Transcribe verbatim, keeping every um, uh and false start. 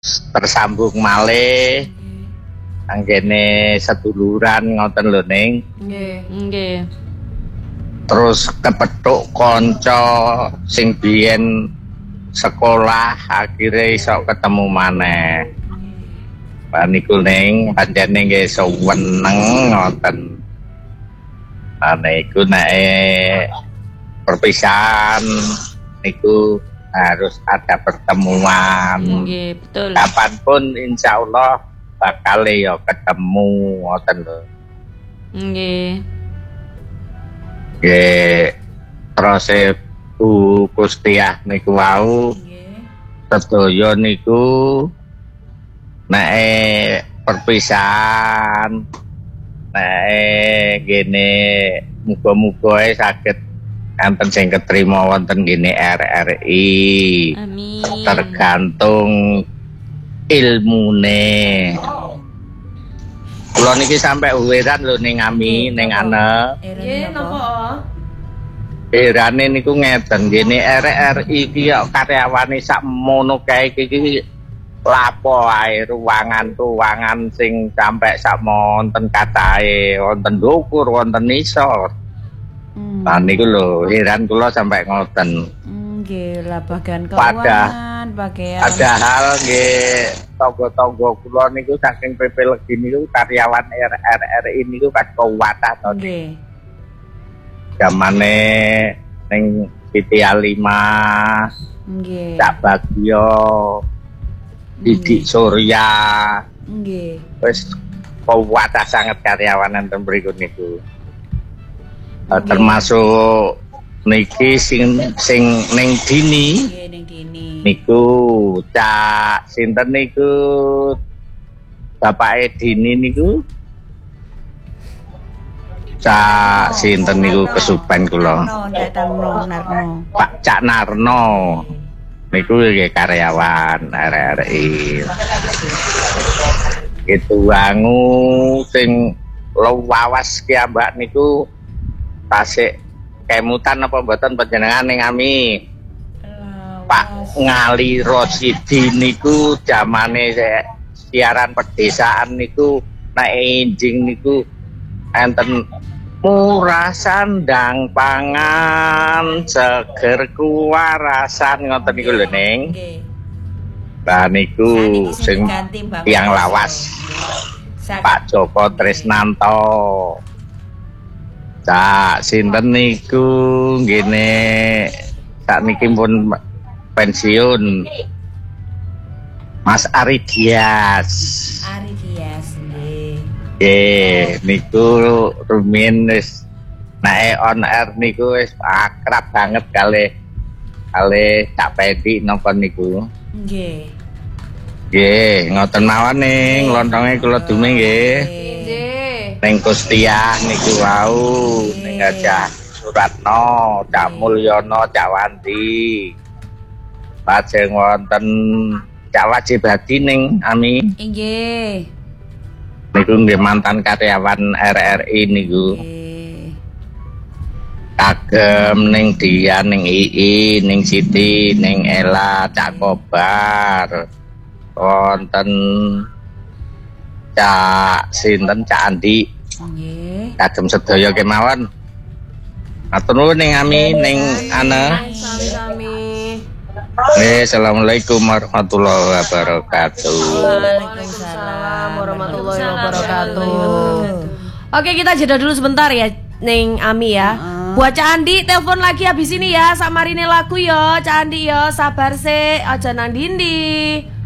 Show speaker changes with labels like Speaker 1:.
Speaker 1: tersambung malih anggene seduluran ngoten lho ning
Speaker 2: nggih nggih
Speaker 1: terus kepethuk kanca sing biyen sekolah akhirnya iso ketemu maneh lan niku ning pancene nggih seneng ngoten ana iku nek perpisahan niku harus ada pertemuan.
Speaker 2: Nggih, betul.
Speaker 1: Kapanpun insya Allah bakal ya ketemu ngoten lho.
Speaker 2: Nggih.
Speaker 1: Nggih. Terus Bu Kustiah niku wau. Nggih. Sedaya niku nek perpisahan nek gene muga-muga saged enten sing ketrima wonten gene R R I.
Speaker 2: Amin.
Speaker 1: Tergantung ilmune. Kula niki sampe uwiran lho ning Ami ning ana.
Speaker 2: Nggih napa?
Speaker 1: Erane niku ngeten gene R R I iki karyawane sak mono kae iki lapo ae ruangan-ruangan sing sampe sak monten katahe wonten dhuwur wonten isor. Nah niku lho heran kula sampai ngoten.
Speaker 2: Nggih, lah bagian keuangan, bagian
Speaker 1: padahal nggih tangga-tangga kula niku saking P P Legi niku karyawan R R I niku kan kuwatah to.
Speaker 2: Nggih.
Speaker 1: Zamane ning P T A lima
Speaker 2: nggih.
Speaker 1: Cak Bagio Didik Surya.
Speaker 2: Nggih.
Speaker 1: Wis kuwatah sangat karyawan enten mriku niku. Uh, termasuk niki sing sing ning dini
Speaker 2: nggih ning dini
Speaker 1: niku cak sinten niku bapake dini niku cak sinten niku kesupen kula Pak Cak Narno niku nggih karyawan R R I itu wangu sing lawas ki ambak niku tasik kemutan apa mboten panjenengan ning Ami? Pak Ngali Rosidi niku zamane siaran pedesaan niku nek enjing niku enten murah sandang pangan seger kuwarasan ngoten niku lho ning. Lah niku sing tiyang lawas Pak Joko Trisnanto. Cak sinten niku ngene sakniki pun pensiun Mas Ari Dias.
Speaker 2: Ari Dias nggih.
Speaker 1: Nggih niku rumiyin wis nek on air niku wis akrab banget kali kali Cak Pedi napa niku.
Speaker 2: Nggih.
Speaker 1: Nggih ngoten mawon ning lontonge kula dume nggih. Neng Kustiah niku wau ning Gajah Suratno, Cak Mulyono, Cak Wanti. Lajeng wonten Cak Wajib Hadi ning Ami.
Speaker 2: Nggih.
Speaker 1: Niku nggih mantan karyawan R R I niku.
Speaker 2: Nggih.
Speaker 1: Kagem ning Dian, ning Ii, ning Siti, ning Ela, Cak Kobar. Wonten Cak sinten Cak Andi.
Speaker 2: Nggih.
Speaker 1: Kagem sedaya kemawon. Matur nuwun ning Ami ning ana.
Speaker 2: Sami-sami.
Speaker 1: Nggih, assalamualaikum warahmatullahi wabarakatuh.
Speaker 2: Waalaikumsalam warahmatullahi wabarakatuh. Oke, kita jeda dulu sebentar ya ning Ami ya. Buat Cak Andi telepon lagi habis ini ya, samarine lagu yo Cak Andi yo, sabar sih, aja nang dindi.